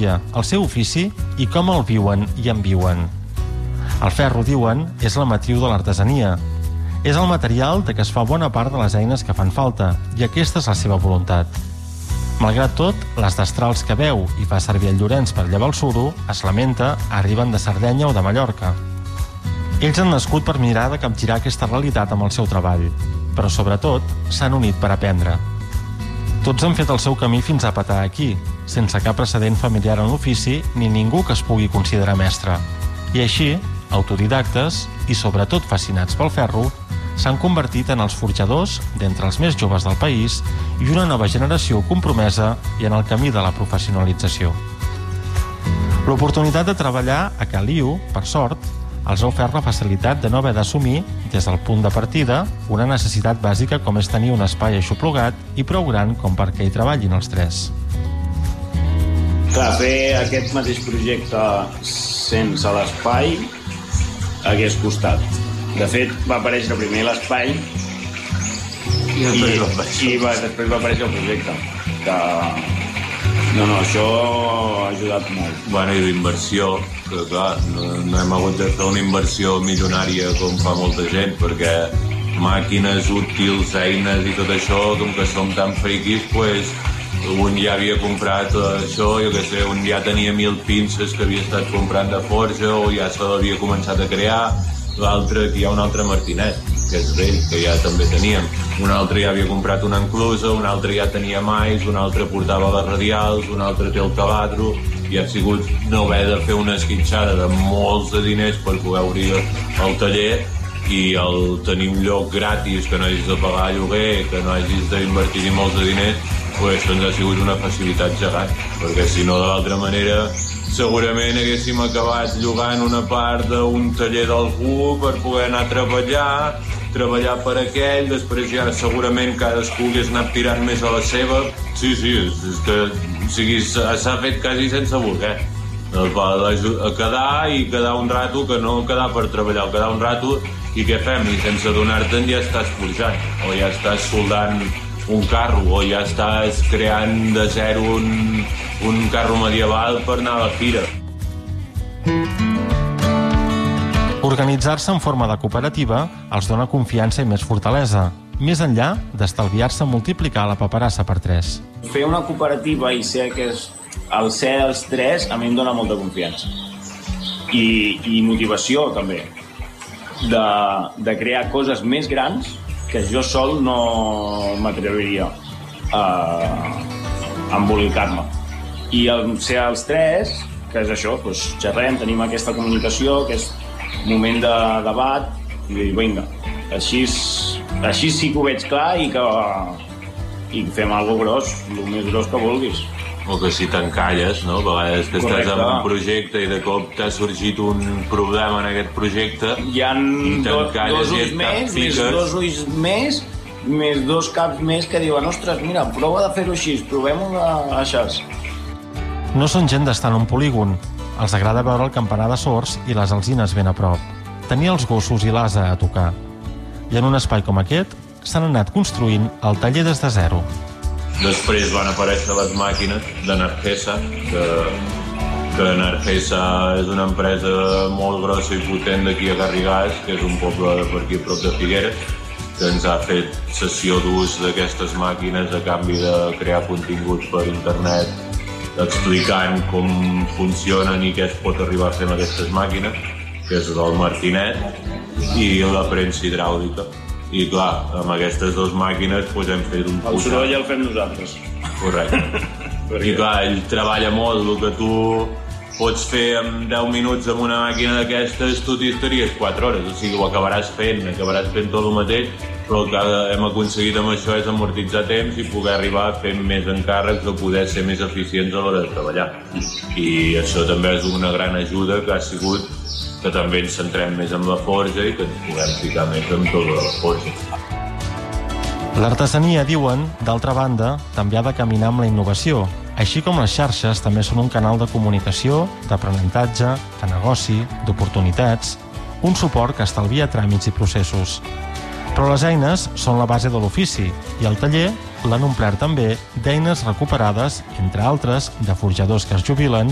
història, el seu ofici i com el viuen i en viuen. El ferro, diuen, és la matriu de l'artesania. És el material de què es fa bona part de les eines que fan falta, i aquesta és la seva voluntat. Malgrat tot, les destrals que veu i fa servir el Llorenç per llevar el suro, es lamenta, arriben de Sardenya o de Mallorca. Ells han nascut per mirar de capgirar aquesta realitat amb el seu treball, però sobretot s'han unit per aprendre. Tots han fet el seu camí fins a petar aquí, sense cap precedent familiar en l'ofici ni ningú que es pugui considerar mestre. I així, autodidactes i sobretot fascinats pel ferro, s'han convertit en els forjadors d'entre els més joves del país i una nova generació compromesa i en el camí de la professionalització. L'oportunitat de treballar a Caliu, per sort, els ha ofert la facilitat de no haver d'assumir, des del punt de partida, una necessitat bàsica com és tenir un espai aixoplugat i prou gran com perquè hi treballin els tres. Clar, fer aquest mateix projecte sense l'espai hagués costat. De fet, va aparèixer primer l'espai i després va aparèixer el projecte. No, això ha ajudat molt. Bueno, i d'inversió, que clar, no hem hagut de fer una inversió milionària com fa molta gent, perquè màquines útils, eines i tot això, com que som tan friquis, pues, un ja havia comprat això, jo què sé, un ja tenia 1000 pinces que havia estat comprant de forja o ja se l'havia començat a crear, l'altre, que hi ha un altre Martinet, que és vell, que ja també teníem. Un altre ja havia comprat una enclusa, un altre ja tenia mais, un altre portava les radials, un altre té el caladro, i ha sigut no haver de fer una esquitxada de molts de diners per poder obrir el taller i el tenir un lloc gratis, que no hagis de pagar lloguer, que no hagis d'invertir molts de diners, pues, doncs ha sigut una facilitat gegant, perquè si no, de l'altra manera, segurament haguéssim acabat llogant una part d'un taller d'algú per poder anar a treballar per aquell, després ja segurament cadascú hagués anat tirant més a la seva. Sí, és que o sigui, s'ha fet quasi sense voler. A quedar un rato, que no quedar per treballar, quedar un rato, i què fem? I sense donar-te'n ja estàs forjant, o ja estàs soldant un carro, o ja estàs creant de zero un carro medieval per anar a la fira. Organitzar-se en forma de cooperativa els dona confiança i més fortalesa, més enllà d'estalviar-se multiplicar la paperassa per 3. Fer una cooperativa i ser els tres a mi em dona molta confiança. I motivació, també, de crear coses més grans que jo sol no m'atreviria a embolicar-me. I ser els tres, que és això, doncs xerrem, tenim aquesta comunicació, aquest moment de debat, i dir, vinga, així sí que ho veig clar i fem alguna gros, el més gros que vulguis. O que si t'encalles, no? A vegades que estàs en un projecte i de cop t'ha sorgit un problema en aquest projecte i t'encalles i et fiques. 2 ulls més, més 2 caps més que diuen, ostres, mira, prova de fer-ho així, provem-ho així. No són gent d'estar en un polígon. Els agrada veure el campanar de sords i les alzines ben a prop. Tenir els gossos i l'ase a tocar. I en un espai com aquest s'han anat construint el taller des de zero. Després van aparèixer les màquines d'Energesa, que Energesa és una empresa molt grossa i potent d'aquí a Garrigàs, que és un poble per aquí a prop de Figueres, que ens ha fet sessió d'ús d'aquestes màquines a canvi de crear contingut per internet explicant com funcionen i què es pot arribar a fer amb aquestes màquines, que és el Martinet i la premsa hidràulica. I clar, amb aquestes 2 màquines hem fet un El soroll el fem nosaltres. Correcte. I clar, ell treballa molt, el que tu pots fer en 10 minuts amb una màquina d'aquestes, tu t'hi estaries 4 hores, o sigui, ho acabaràs fent tot el mateix, però el que hem aconseguit amb això és amortitzar temps i poder arribar a fer més encàrrecs o poder ser més eficients a l'hora de treballar. I això també és una gran ajuda que ha sigut que també ens centrem més en la forja i que ens puguem ficar més en tot de la forja. L'artesania, diuen, d'altra banda, també ha de caminar amb la innovació, així com les xarxes també són un canal de comunicació, d'aprenentatge, de negoci, d'oportunitats, un suport que estalvia tràmits i processos. Però les eines són la base de l'ofici i el taller l'han omplert també d'eines recuperades, entre altres, de forjadors que es jubilen